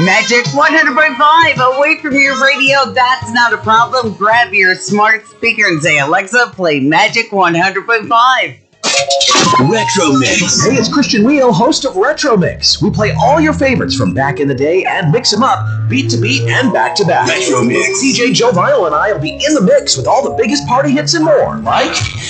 Magic 100.5 away from your radio. That's not a problem. Grab your smart speaker and say, Alexa, play Magic 100.5. Retro Mix. Hey, it's Christian Wheel, host of Retro Mix. We play all your favorites from back in the day and mix them up beat to beat and back to back. Retro Mix. DJ Joe Vinyl and I will be in the mix with all the biggest party hits and more, like